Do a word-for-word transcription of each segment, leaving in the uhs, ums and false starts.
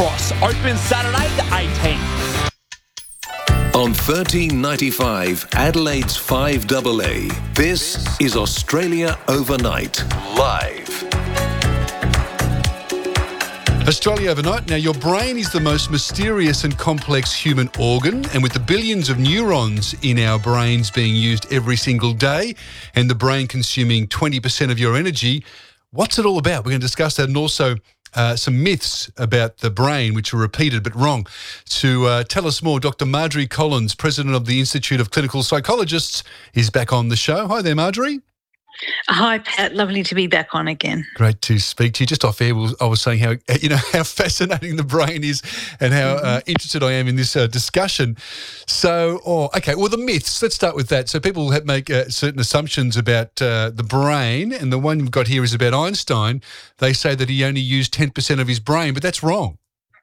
Cross, open Saturday the eighteenth. On thirteen ninety-five, Adelaide's five A A, this is Australia Overnight, live. Australia Overnight. Now, your brain is the most mysterious and complex human organ, and with the billions of neurons in our brains being used every single day and the brain consuming twenty percent of your energy, what's it all about? We're going to discuss that, and also uh, some myths about the brain which are repeated but wrong. To uh, tell us more, Doctor Marjorie Collins, President of the Institute of Clinical Psychologists, is back on the show. Hi there, Marjorie. Hi, Pat. Lovely to be back on again. Great to speak to you. Just off air, I was saying how you know how fascinating the brain is, and how mm-hmm. uh, interested I am in this uh, discussion. So, oh, okay. Well, the myths. Let's start with that. So, people have make uh, certain assumptions about uh, the brain, and the one you've got here is about Einstein. They say that he only used ten percent of his brain, but that's wrong.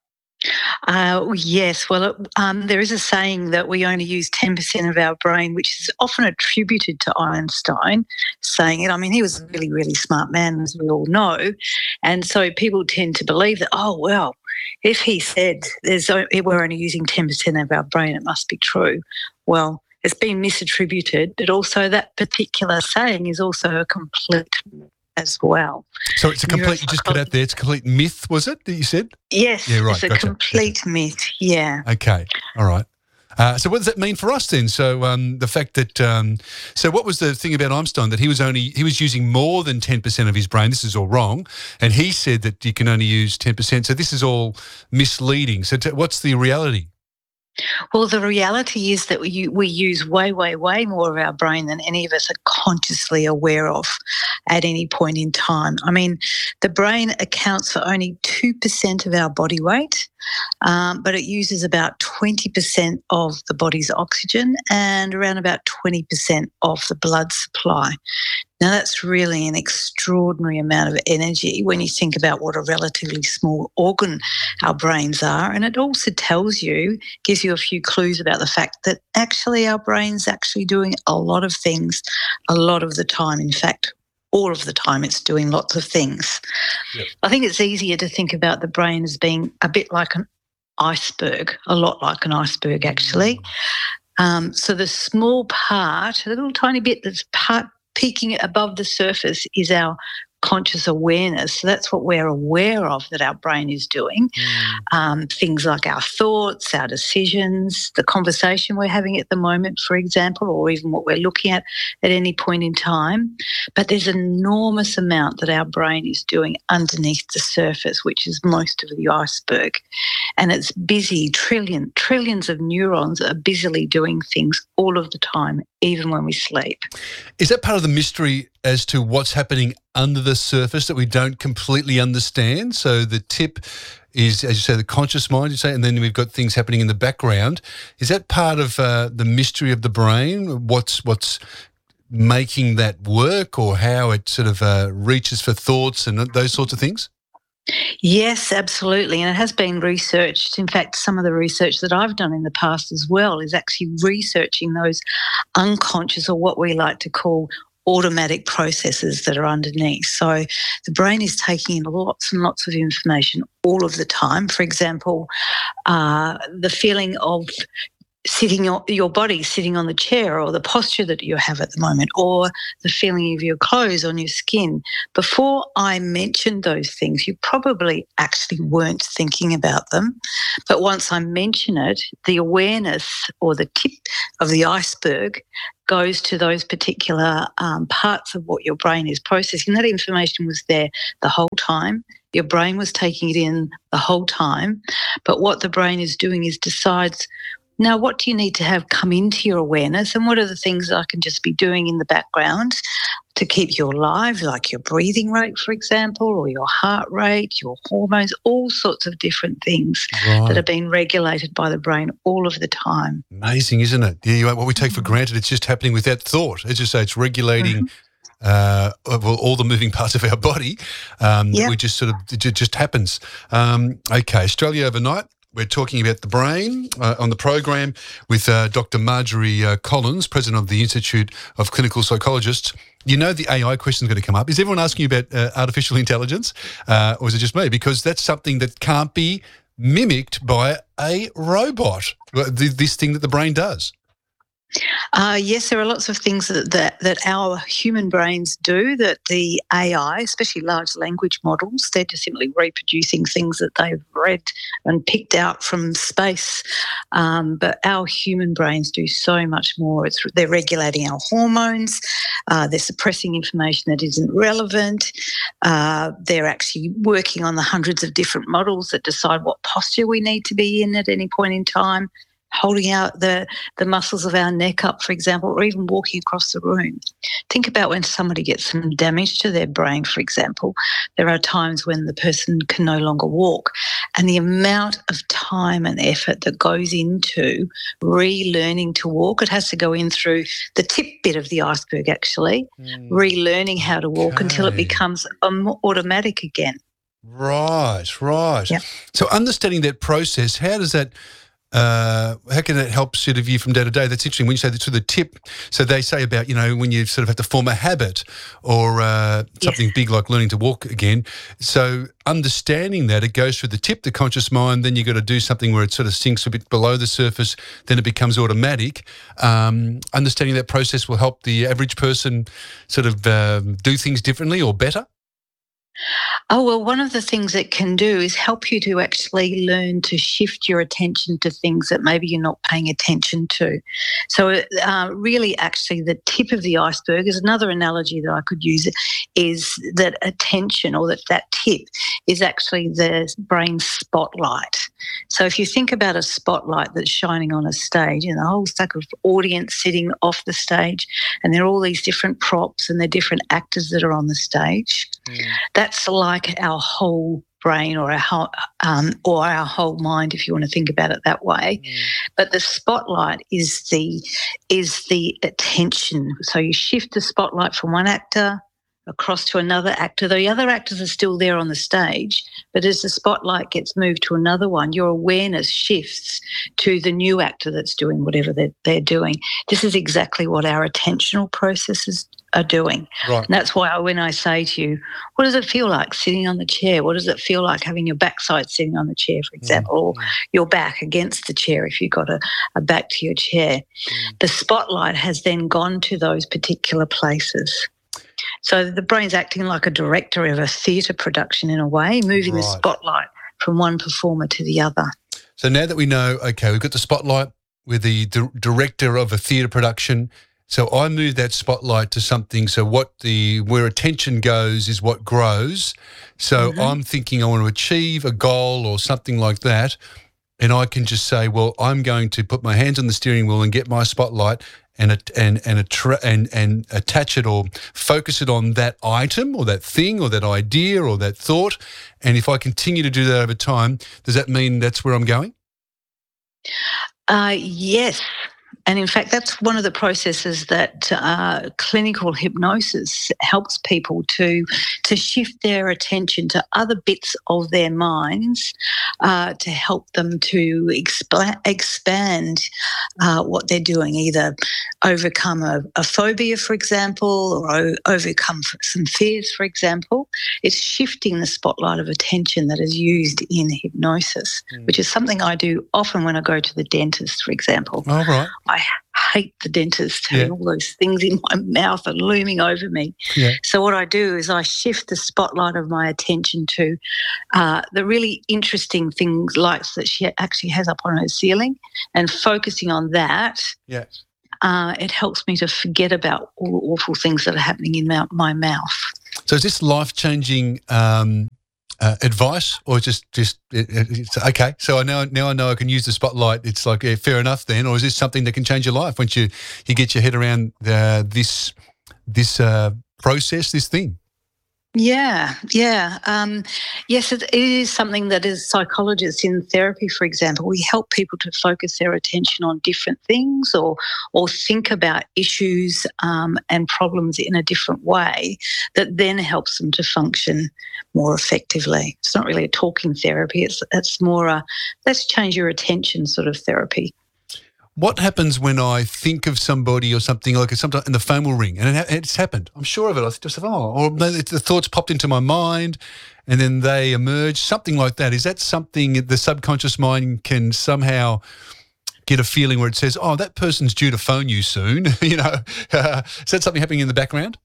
Uh, yes, well, it, um, there is a saying that we only use ten percent of our brain, which is often attributed to Einstein saying it. I mean, he was a really, really smart man, as we all know. And so people tend to believe that, oh, well, if he said there's we're only using ten percent of our brain, it must be true. Well, it's been misattributed, but also that particular saying is also a complete as well. So it's a complete, you just cut out there, it's a complete myth, was it, that you said? Yes, yeah, right, it's a gotcha. complete gotcha. myth, yeah. Okay, all right. Uh, so what does that mean for us then? So um, the fact that, um, so what was the thing about Einstein, that he was only, he was using more than ten percent of his brain, this is all wrong, and he said that you can only use ten percent, so this is all misleading. So t- what's the reality? Well, the reality is that we, we use way, way, way more of our brain than any of us are consciously aware of at any point in time. I mean, the brain accounts for only two percent of our body weight, um, but it uses about twenty percent of the body's oxygen and around about twenty percent of the blood supply. Now, that's really an extraordinary amount of energy when you think about what a relatively small organ our brains are. And it also tells you, gives you a few clues about the fact that actually our brain's actually doing a lot of things a lot of the time. In fact, all of the time it's doing lots of things. Yep. I think it's easier to think about the brain as being a bit like an iceberg, a lot like an iceberg actually. Um, so the small part, a little tiny bit that's part peeking above the surface is our conscious awareness. So that's what we're aware of that our brain is doing. Mm. Um, things like our thoughts, our decisions, the conversation we're having at the moment, for example, or even what we're looking at at any point in time. But there's an enormous amount that our brain is doing underneath the surface, which is most of the iceberg. And it's busy, trillion, trillions of neurons are busily doing things all of the time, even when we sleep. Is that part of the mystery as to what's happening under the surface that we don't completely understand? So the tip is, as you say, the conscious mind, you say, and then we've got things happening in the background. Is that part of uh, the mystery of the brain? What's what's making that work, or how it sort of uh, reaches for thoughts and those sorts of things? Yes, absolutely. And it has been researched. In fact, some of the research that I've done in the past as well is actually researching those unconscious, or what we like to call automatic processes that are underneath. So the brain is taking in lots and lots of information all of the time. For example, uh, the feeling of sitting your, your body sitting on the chair, or the posture that you have at the moment, or the feeling of your clothes on your skin. Before I mentioned those things, you probably actually weren't thinking about them. But once I mention it, the awareness, or the tip of the iceberg, goes to those particular um, parts of what your brain is processing. That information was there the whole time. Your brain was taking it in the whole time. But what the brain is doing is decides, now, what do you need to have come into your awareness, and what are the things I can just be doing in the background to keep you alive, like your breathing rate, for example, or your heart rate, your hormones, all sorts of different things right. that are being regulated by the brain all of the time. Amazing, isn't it? Yeah, what we take for granted, it's just happening without thought. As you say, it's regulating mm-hmm. uh, well, all the moving parts of our body. Um, yep. We just sort of, it just happens. Um, okay, Australia Overnight. We're talking about the brain uh, on the program with uh, Doctor Marjorie uh, Collins, President of the Institute of Clinical Psychologists. You know the A I question is going to come up. Is everyone asking you about uh, artificial intelligence, uh, or is it just me? Because that's something that can't be mimicked by a robot, this thing that the brain does. Uh, yes, there are lots of things that, that that our human brains do that the A I, especially large language models, they're just simply reproducing things that they've read and picked out from space. Um, but our human brains do so much more. It's, they're regulating our hormones. Uh, they're suppressing information that isn't relevant. Uh, they're actually working on the hundreds of different models that decide what posture we need to be in at any point in time, holding out the, the muscles of our neck up, for example, or even walking across the room. Think about when somebody gets some damage to their brain, for example. There are times when the person can no longer walk, and the amount of time and effort that goes into relearning to walk, it has to go in through the tip bit of the iceberg, actually, mm. relearning how to walk okay. until it becomes um, automatic again. Right, right. Yep. So understanding that process, how does that Uh, how can it help sort of you from day to day? That's interesting when you say that to the tip. So they say about, you know, when you sort of have to form a habit or uh, something yes. big like learning to walk again. So understanding that, it goes through the tip, the conscious mind, then you got to do something where it sort of sinks a bit below the surface, then it becomes automatic. Um, understanding that process will help the average person sort of um, do things differently or better? Oh, well, one of the things it can do is help you to actually learn to shift your attention to things that maybe you're not paying attention to. So uh, really, actually, the tip of the iceberg is another analogy that I could use, is that attention, or that that tip is actually the brain spotlight. So if you think about a spotlight that's shining on a stage and a whole stack of audience sitting off the stage, and there are all these different props and the different actors that are on the stage, mm. that's like our whole brain, or our whole, um, or our whole mind, if you want to think about it that way. Mm. But the spotlight is the is the attention. So you shift the spotlight from one actor across to another actor. The other actors are still there on the stage, but as the spotlight gets moved to another one, your awareness shifts to the new actor that's doing whatever they're, they're doing. This is exactly what our attentional processes are doing. Right. And that's why when I say to you, what does it feel like sitting on the chair? What does it feel like having your backside sitting on the chair, for example, mm. or your back against the chair if you've got a, a back to your chair? Mm. The spotlight has then gone to those particular places. So the brain's acting like a director of a theatre production in a way, moving right. the spotlight from one performer to the other. So now that we know, okay, we've got the spotlight, we're the di- director of a theatre production, so I move that spotlight to something, so what the where attention goes is what grows. So mm-hmm. I'm thinking I want to achieve a goal or something like that, and I can just say, well, I'm going to put my hands on the steering wheel and get my spotlight and and and, attra- and and attach it or focus it on that item or that thing or that idea or that thought. And if I continue to do that over time, does that mean that's where I'm going? Uh, yes. And in fact, that's one of the processes that uh, clinical hypnosis helps people to to shift their attention to other bits of their minds uh, to help them to expla- expand uh, what they're doing, either overcome a, a phobia, for example, or o- overcome some fears, for example. It's shifting the spotlight of attention that is used in hypnosis, mm. which is something I do often when I go to the dentist, for example. All right. I hate the dentist having yeah. all those things in my mouth and looming over me. Yeah. So what I do is I shift the spotlight of my attention to uh, the really interesting things, lights that she actually has up on her ceiling, and focusing on that. Yeah. Uh, it helps me to forget about all the awful things that are happening in my, my mouth. So is this life-changing um, uh, advice, or just just it, it's okay? So I now now I know I can use the spotlight. It's like yeah, fair enough then, or is this something that can change your life once you you get your head around uh, this this uh, process, this thing? Yeah, yeah. Um, yes, it is something that as psychologists in therapy, for example, we help people to focus their attention on different things or or think about issues um, and problems in a different way that then helps them to function more effectively. It's not really a talking therapy. It's, it's more a let's change your attention sort of therapy. What happens when I think of somebody or something, like sometimes, and the phone will ring, and it, it's happened. I'm sure of it. I just, oh, or the, the thoughts popped into my mind, and then they emerge. Something like that. Is that something the subconscious mind can somehow get a feeling where it says, "Oh, that person's due to phone you soon"? you know, uh, is that something happening in the background?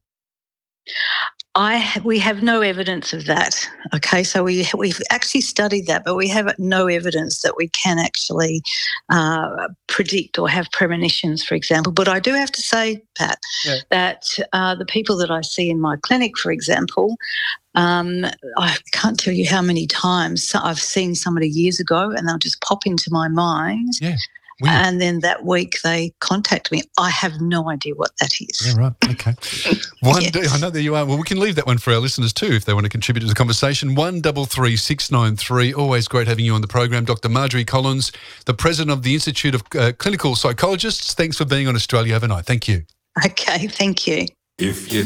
I we have no evidence of that. Okay, so we we've actually studied that, but we have no evidence that we can actually uh, predict or have premonitions, for example. But I do have to say, Pat, yeah. that uh, the people that I see in my clinic, for example, um, I can't tell you how many times I've seen somebody years ago, and they'll just pop into my mind. Yeah. Weird. And then that week they contact me. I have no idea what that is. Yeah, right. Okay. One yes. day, I know there you are. Well, we can leave that one for our listeners too if they want to contribute to the conversation. One double three six nine three. Always great having you on the program, Doctor Marjorie Collins, the president of the Institute of uh, Clinical Psychologists. Thanks for being on Australia Overnight. Thank you. Okay. Thank you. If you